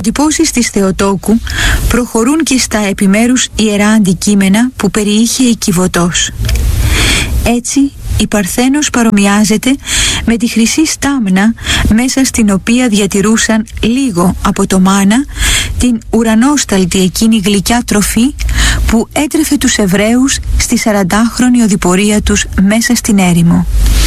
αποτυπώσεις της Θεοτόκου προχωρούν και στα επιμέρους ιερά αντικείμενα που περιείχε η Κιβωτός. Έτσι, η Παρθένος παρομοιάζεται με τη χρυσή στάμνα μέσα στην οποία διατηρούσαν λίγο από το μάνα, την ουρανόσταλτη εκείνη γλυκιά τροφή που έτρεφε τους Εβραίους στη 40χρονη οδηπορία τους μέσα στην έρημο.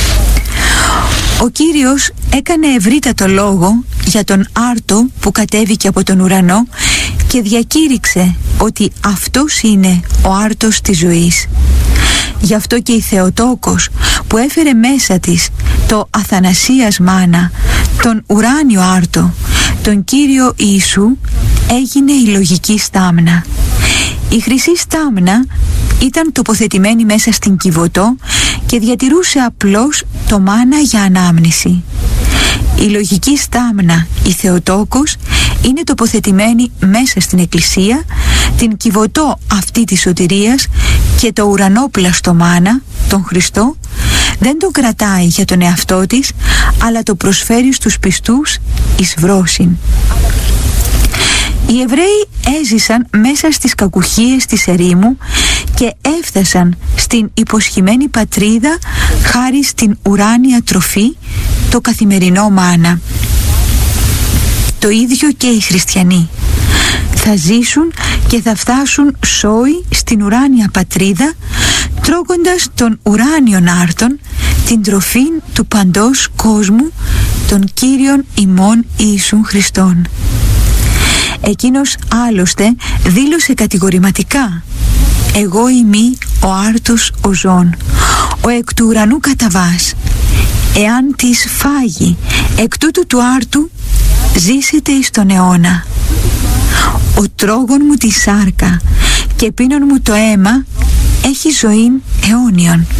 Ο Κύριος έκανε ευρύτατο λόγο για τον άρτο που κατέβηκε από τον ουρανό και διακήρυξε ότι αυτός είναι ο άρτος της ζωής. Γι' αυτό και η Θεοτόκος που έφερε μέσα της το Αθανασίας μάνα, τον ουράνιο άρτο, τον Κύριο Ιησού, έγινε η λογική στάμνα. Η χρυσή στάμνα ήταν τοποθετημένη μέσα στην Κιβωτό και διατηρούσε απλώς το μάνα για ανάμνηση. Η λογική στάμνα, η Θεοτόκος, είναι τοποθετημένη μέσα στην Εκκλησία, την Κιβωτό αυτή της σωτηρίας, και το ουρανόπλαστο μάνα, τον Χριστό, δεν τον κρατάει για τον εαυτό της, αλλά το προσφέρει στους πιστούς εις βρόσιν. Οι Εβραίοι έζησαν μέσα στις κακουχίες της ερήμου και έφτασαν στην υποσχημένη πατρίδα χάρη στην ουράνια τροφή, το καθημερινό μάνα. Το ίδιο και οι χριστιανοί. Θα ζήσουν και θα φτάσουν σόοι στην ουράνια πατρίδα, τρώγοντας τον ουράνιον άρτον, την τροφή του παντός κόσμου, τον Κύριον ημών Ιησούν Χριστόν. Εκείνος άλλωστε δήλωσε κατηγορηματικά: «Εγώ ημί ο άρτος ο ζών, ο εκ του ουρανού καταβάς. Εάν της φάγει εκ τούτου του άρτου, ζήσετε εις τον αιώνα. Ο τρώγων μου τη σάρκα και πίνων μου το αίμα έχει ζωήν αιώνιον.